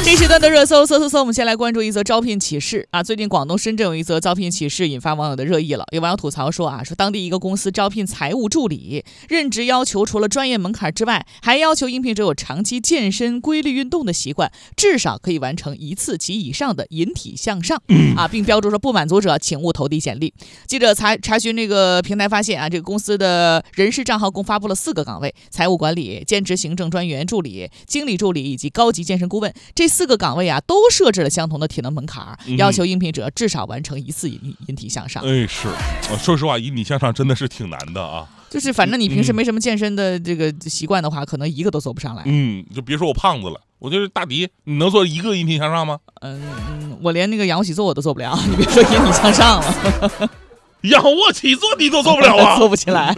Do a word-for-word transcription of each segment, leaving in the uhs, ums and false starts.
这时段的热搜，搜搜搜，我们先来关注一则招聘启事啊！最近广东深圳有一则招聘启事引发网友的热议了。有网友吐槽说啊，说当地一个公司招聘财务助理，任职要求除了专业门槛之外，还要求应聘者有长期健身、规律运动的习惯，至少可以完成一次及以上的引体向上啊，并标注说不满足者请勿投递简历。记者查查询这个平台发现啊，这个公司的人事账号共发布了四个岗位：财务管理、兼职行政专员助理、经理助理以及高级健身顾问。这四个岗位啊，都设置了相同的体能门槛，要求应聘者至少完成一次引引体向上。 哎，是，说实话，引体向上真的是挺难的啊。 就是反正你平时没什么健身的这个习惯的话，嗯、可能一个都做不上来。 嗯，就别说我胖子了，我就是大迪，你能做一个引体向上吗？ 嗯嗯，我连那个仰卧起坐我都做不了，你别说引体向上了。 仰卧起坐你都做不了啊， 做不起来。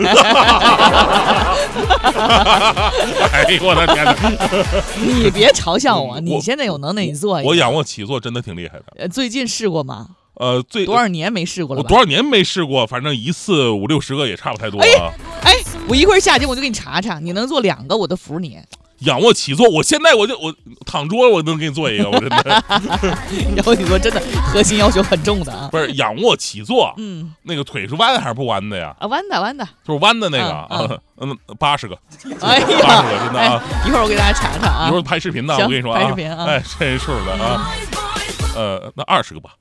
哎呦我的天哪！ 你别嘲笑我，你现在有能耐你做。 我仰卧起坐真的挺厉害的。 呃，最近试过吗？ 呃，最多少年没试过了吧？ 我多少年没试过，反正一次五六十个也差不太多啊。 哎，我一会儿下节我就给你查查，你能做两个我都服你。 仰卧起坐，我现在我就我躺桌我都能给你做一个，我真的。 仰卧起坐真的核心要求很重的啊。 不是仰卧起坐， 嗯， 那个腿是弯还是不弯的呀？ 啊，弯的弯的， 就是弯的那个啊，嗯，八十个， 哎呀， 八十个真的啊！ 一会儿我给大家查查啊， 一会儿拍视频呢，我跟你说啊， 拍视频啊， 哎，这数的啊。呃，那二十个吧。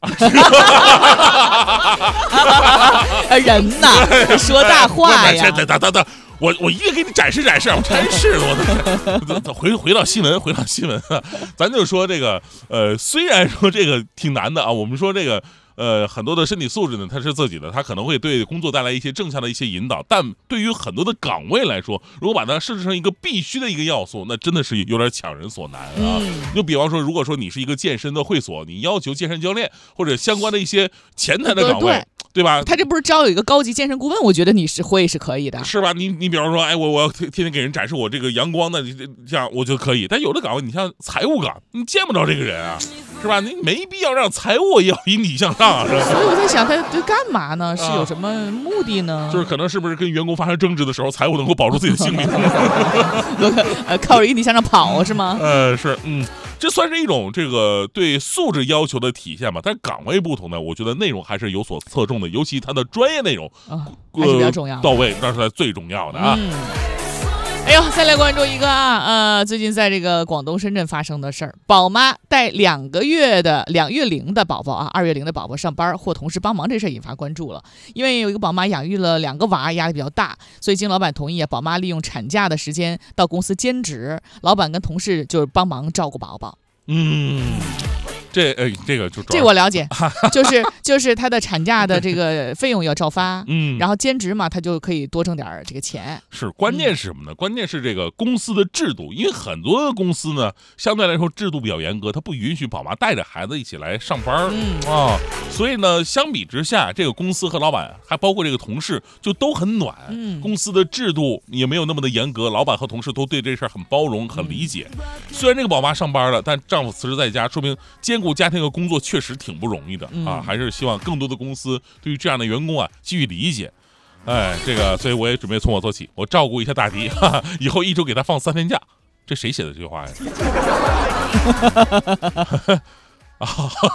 人呐，说大话呀！ 等等等等，我我一个给你展示展示，我真是我的。回回到新闻，回到新闻，咱就说这个，呃，虽然说这个挺难的啊，我们说这个。呃，很多的身体素质呢，它是自己的，它可能会对工作带来一些正向的一些引导，但对于很多的岗位来说，如果把它设置成一个必须的一个要素，那真的是有点强人所难啊。嗯、就比方说，如果说你是一个健身的会所，你要求健身教练或者相关的一些前台的岗位。对吧？ 他这不是招有一个高级健身顾问，我觉得你是会是可以的， 是吧？你你比方说，哎，我我要天天给人展示我这个阳光的这样，我就可以。但有的岗位，你像财务岗，你见不着这个人啊，是吧？你没必要让财务也要引体向上啊。所以我在想，他这干嘛呢？是有什么目的呢？ 啊、就是可能是不是跟员工发生争执的时候，财务能够保住自己的性命？ 呃，靠着引体向上跑是吗？ 呃，是，嗯。这算是一种这个对素质要求的体现吧，但是岗位不同呢，我觉得内容还是有所侧重的，尤其它的专业内容、 啊、还是比较重要的、 呃、到位，那是最重要的啊。 嗯哎呦，再来关注一个啊，呃，最近在这个广东深圳发生的事儿，宝妈带两个月的两月龄的宝宝啊，二月龄的宝宝上班或同事帮忙，这事儿引发关注了。因为有一个宝妈养育了两个娃，压力比较大，所以经老板同意，宝妈利用产假的时间到公司兼职，老板跟同事就是帮忙照顾宝宝。 嗯。这呃，这个就这我了解，就是就是他的产假的这个费用要照发， 嗯， 然后兼职嘛，他就可以多挣点这个钱。 是，关键是什么呢？嗯、关键是这个公司的制度，因为很多的公司呢，相对来说制度比较严格，他不允许宝妈带着孩子一起来上班，嗯啊，所以呢，相比之下，这个公司和老板还包括这个同事就都很暖， 嗯， 公司的制度也没有那么的严格，老板和同事都对这事儿很包容、很理解。嗯、虽然这个宝妈上班了，但丈夫辞职在家，说明兼顾家庭和工作确实挺不容易的啊！ 嗯、 还是希望更多的公司对于这样的员工啊给予理解。哎，这个，所以我也准备从我做起，我照顾一下大迪，哈哈，以后一周给他放三天假。这谁写的这句话呀？啊！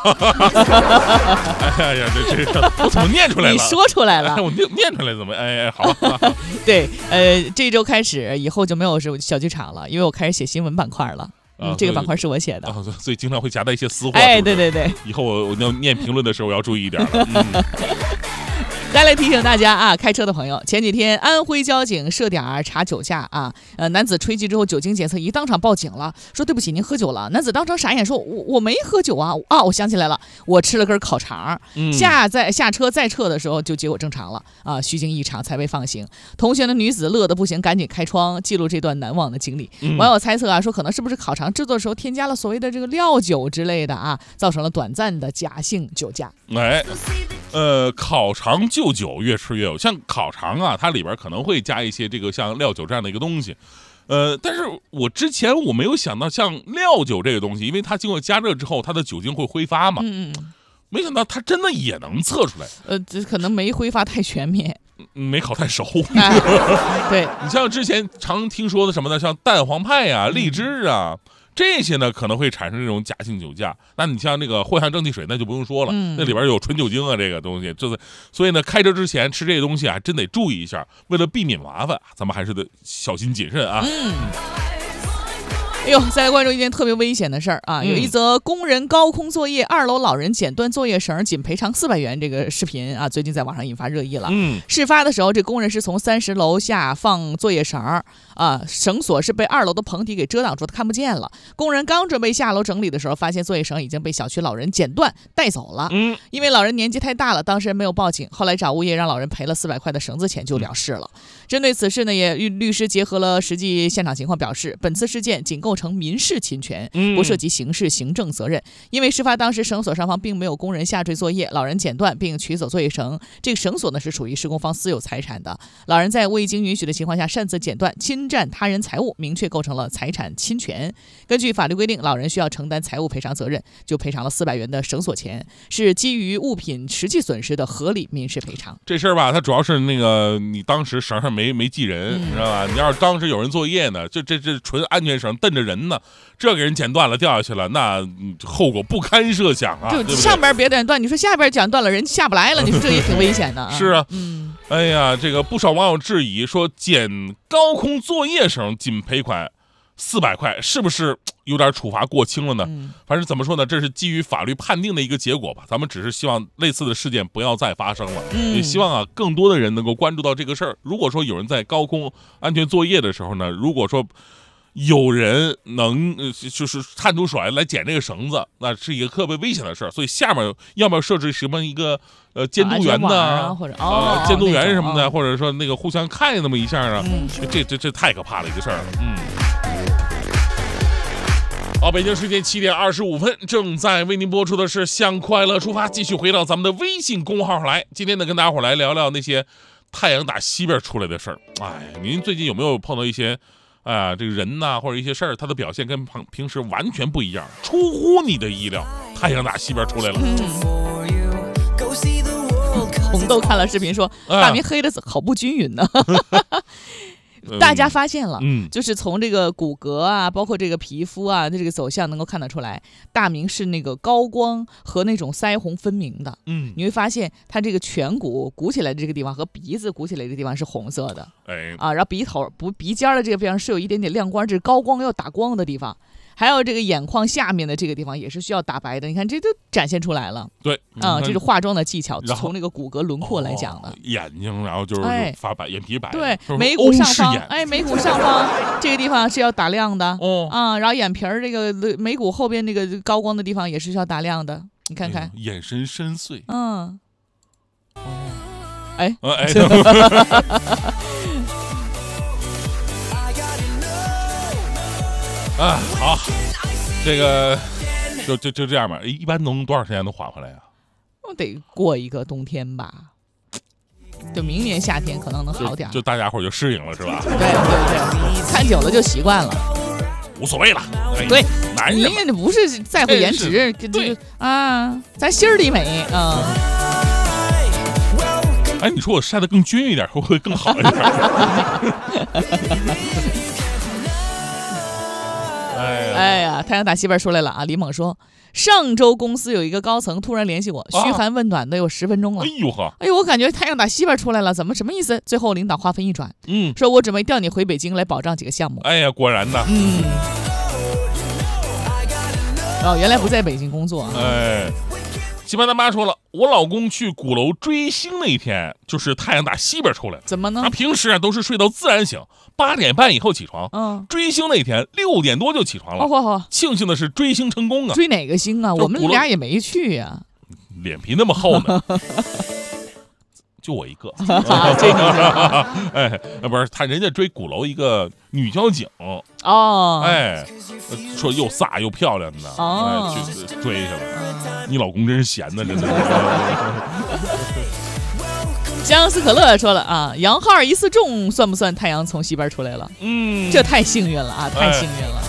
哎呀，这这我怎么念出来了？ 你说出来了， 哎、我念念出来怎么？哎，好。 对，呃，这周开始以后就没有小剧场了，因为我开始写新闻板块了。嗯， 啊、 这个板块是我写的、 啊，所以经常会夹带一些私货。 哎， 是是对对对， 以后我我要念评论的时候，我要注意一点了。嗯再来提醒大家啊，开车的朋友，前几天安徽交警设点查酒驾啊，呃，男子吹气之后酒精检测仪当场报警了，说对不起，您喝酒了。男子当场傻眼说，我我没喝酒啊啊，我想起来了，我吃了根烤肠。 嗯、 下在下车再撤的时候就结果正常了啊，虚惊一场才被放行。同行的女子乐得不行，赶紧开窗记录这段难忘的经历。 嗯、 网友猜测啊，说可能是不是烤肠制作的时候添加了所谓的这个料酒之类的啊，造成了短暂的假性酒驾。 哎。呃，烤肠就酒越吃越有，像烤肠啊，它里边可能会加一些这个像料酒这样的一个东西，呃，但是我之前我没有想到像料酒这个东西，因为它经过加热之后，它的酒精会挥发嘛， 嗯嗯， 没想到它真的也能测出来， 呃，这可能没挥发太全面， 没烤太熟。 哎、对， 你像之前常听说的什么呢，像蛋黄派呀、荔枝啊。 这些呢可能会产生这种假性酒驾。那你像那个藿香正气水，那就不用说了， 嗯、 那里边有纯酒精啊，这个东西，就是所以呢，开车之前吃这些东西啊，真得注意一下，为了避免麻烦，咱们还是得小心谨慎啊。 嗯。哎呦，再来关注一件特别危险的事儿啊！有一则工人高空作业，二楼老人剪断作业绳，仅赔偿四百元这个视频啊，最近在网上引发热议了。 嗯， 事发的时候，这工人是从三十楼下放作业绳啊，绳索是被二楼的棚体给遮挡住，他看不见了。工人刚准备下楼整理的时候，发现作业绳已经被小区老人剪断带走了。 嗯， 因为老人年纪太大了，当事人没有报警，后来找物业让老人赔了四百块的绳子钱就了事了。针对此事呢，也律师结合了实际现场情况表示，本次事件仅构成民事侵权，不涉及刑事行政责任。因为事发当时绳索上方并没有工人下坠作业，老人剪断并取走作业绳，这个绳索呢是属于施工方私有财产的，老人在未经允许的情况下擅自剪断，侵占他人财物，明确构成了财产侵权。根据法律规定，老人需要承担财务赔偿责任，就赔偿了四百元的绳索钱，是基于物品实际损失的合理民事赔偿。 这事儿吧，它主要是那个你当时绳上没没系人，嗯、知道吧？你要是当时有人作业呢，这这这纯安全绳蹬着人呢，这给人剪断了掉下去了，那后果不堪设想啊！ 就上边别剪断，你说下边剪断了，人下不来了，你说这也挺危险的啊！ 是啊， 嗯， 哎呀，这个不少网友质疑说，剪高空作业绳仅赔款四百块，是不是有点处罚过轻了呢？ 嗯、 反正怎么说呢，这是基于法律判定的一个结果吧。咱们只是希望类似的事件不要再发生了， 嗯、 也希望啊更多的人能够关注到这个事儿。如果说有人在高空安全作业的时候呢，如果说有人能呃就是探出手来来捡这个绳子，那是一个特别危险的事儿。所以下面要不要设置什么一个呃监督员呢、 啊，或者哦、 呃监督员什么的， 哦、 或者说那个互相看那么一下啊， 嗯、 这这这太可怕了一个事儿了。嗯。好，北京时间七点二十五分，正在为您播出的是《向快乐出发》，继续回到咱们的微信公号来。今天呢，跟大家伙来聊聊那些太阳打西边出来的事儿。哎，您最近有没有碰到一些？哎呀，这个人呐，或者一些事儿，他的表现跟平平时完全不一样，出乎你的意料，太阳打西边出来了。 嗯、红豆看了视频说，大明黑的好不均匀呢。大家发现了， 嗯， 就是从这个骨骼啊，包括这个皮肤啊，这个走向能够看得出来，大明是那个高光和那种腮红分明的。 嗯， 你会发现他这个颧骨鼓起来的这个地方和鼻子鼓起来的地方是红色的， 哎， 啊，然后鼻头不鼻尖的这个地方是有一点点亮光，这是高光要打光的地方。还有这个眼眶下面的这个地方也是需要打白的，你看这都展现出来了。 对， 啊、嗯，这是化妆的技巧，从那个骨骼轮廓来讲的。 哦、眼睛，然后就是发白，哎、眼皮白。 对，眉骨上方，哎，眉骨上方这个地方是要打亮的。哦，啊，然后眼皮儿这个眉骨后边那个高光的地方也是需要打亮的。你看看，哎、 眼神深邃。 嗯。哎。 呃、哎。啊，好，这个就就就这样吧。一般能多长时间能缓回来呀、 啊？我得过一个冬天吧，就明年夏天可能能好点就，就大家伙就适应了，是吧？ 对对对，看久了就习惯了， 无所谓了。哎、 对， 男人你不是在乎颜值， 对啊，咱心儿里美啊。 哎，你说我晒得更均一点，会不会更好一点？ 哎呀，太阳打西边出来了啊！李猛说，上周公司有一个高层突然联系我，嘘寒问暖的有十分钟了。 哎呦呵， 哎呦，我感觉太阳打西边出来了，怎么什么意思？最后领导话锋一转，嗯，说我准备调你回北京来保障几个项目。 哎呀，果然呐， 嗯，哦，原来不在北京工作啊。 哎。西班他妈说了，我老公去鼓楼追星那一天，就是太阳打西边出来了。 怎么呢？ 他平时啊都是睡到自然醒，八点半以后起床。 嗯， 追星那天六点多就起床了。 好好好， 庆幸的是追星成功啊！ 追哪个星啊？我们俩也没去呀、啊。 脸皮那么厚呢？就我一个。 追你的？ 哎，不是他，人家追鼓楼一个女交警。 哦， 哎，说又飒又漂亮的， 哦， 哎，去追去了。你老公真是闲的，真的。 江斯可乐说了啊，杨浩一次中算不算太阳从西边出来了？ 嗯， 这太幸运了啊，太幸运了。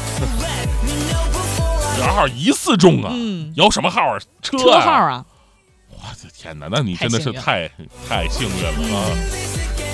杨浩一次中啊， 嗯， 摇什么号啊？车车号啊！ 我的天哪，那你真的是太太幸运了啊！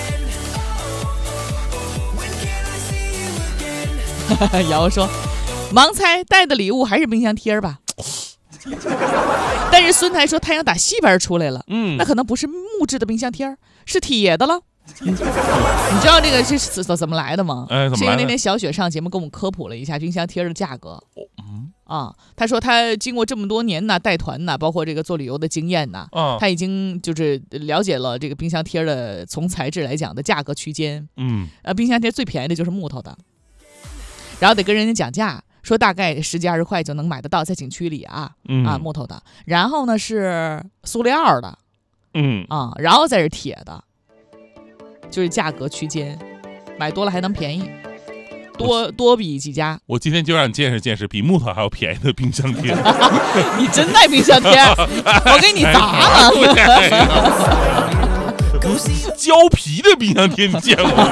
瑶说， 盲猜带的礼物还是冰箱贴吧。但是孙台说太阳打西边出来了，嗯，那可能不是木质的冰箱贴，是铁的了。你知道这个是怎么来的吗？ 哎，怎么来的？ 是因为那天小雪上节目跟我们科普了一下冰箱贴的价格。哦，嗯啊，他说他经过这么多年呢带团呢，包括这个做旅游的经验呢，啊，他已经就是了解了这个冰箱贴的从材质来讲的价格区间。嗯，呃，冰箱贴最便宜的就是木头的，然后得跟人家讲价。说大概十几二十块就能买得到，在景区里啊，嗯、啊木头的，然后呢是塑料的，嗯啊，然后再是铁的，就是价格区间，买多了还能便宜，多多比几家。 我今天就让你见识见识比木头还要便宜的冰箱贴。 你真带冰箱贴？我给你砸了。 胶皮的冰箱贴你见过吗？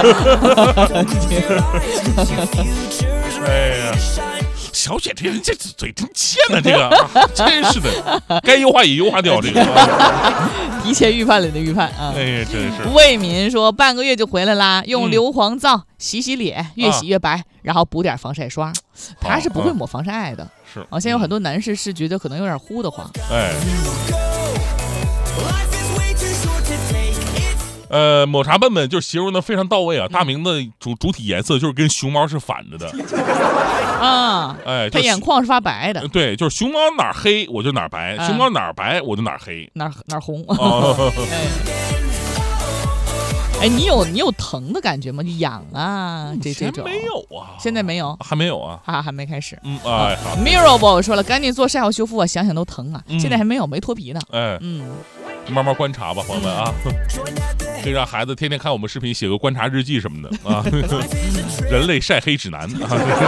哎呀，小雪这人这嘴真欠啊，这个、啊、真是的，该优化也优化掉这个。 提前预判了的预判啊！ 哎呀，真是。 魏民说半个月就回来啦，用硫磺皂洗洗脸，越洗越白，啊、然后补点防晒霜。他是不会抹防晒的， 是啊。现在有很多男士是觉得可能有点糊得慌。 哎。呃，抹茶笨笨就形容的非常到位啊！大明的主主体颜色就是跟熊猫是反着的啊，哎，他眼眶是发白的， 对，就是熊猫哪儿黑我就哪儿白，啊、熊猫哪儿白我就哪儿黑， 哪儿哪儿红。哦、哎, 哎，你有你有疼的感觉吗？痒啊，这这种没有啊， 现在没有， 还没有啊， 啊，还没开始。 嗯，哎，好 ，Mirable 说了，赶紧做晒后修复啊，想想都疼啊，嗯、现在还没有，没脱皮呢。 哎，嗯。慢慢观察吧，朋友们啊，可以让孩子天天看我们视频，写个观察日记什么的啊。人类晒黑指南啊。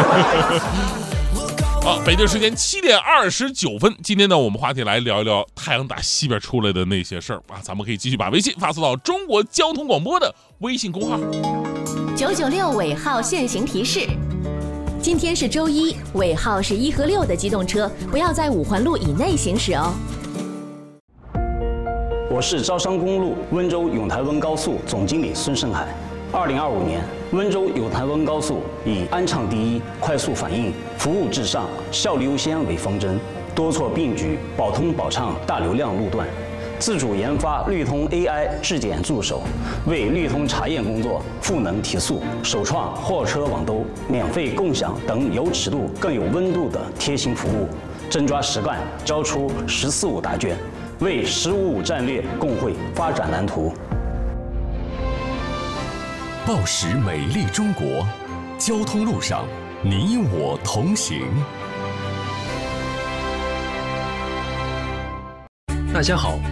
好，北京时间七点二十九分，今天呢，我们话题来聊一聊太阳打西边出来的那些事儿啊。咱们可以继续把微信发送到中国交通广播的微信公号。 九九六尾号限行提示：今天是周一，尾号是一和六的机动车不要在五环路以内行驶哦。 我是招商公路温州永台温高速总经理孙胜海。二零二五年，温州永台温高速以安畅第一、快速反应、服务至上、效率优先为方针，多措并举，保通保畅大流量路段，自主研发绿通 A I 质检助手，为绿通查验工作赋能提速，首创货车网兜、免费共享等有尺度更有温度的贴心服务，真抓实干，交出“十四五”答卷。为“十五五”战略共绘发展蓝图。 报时美丽中国，交通路上你我同行。 大家好，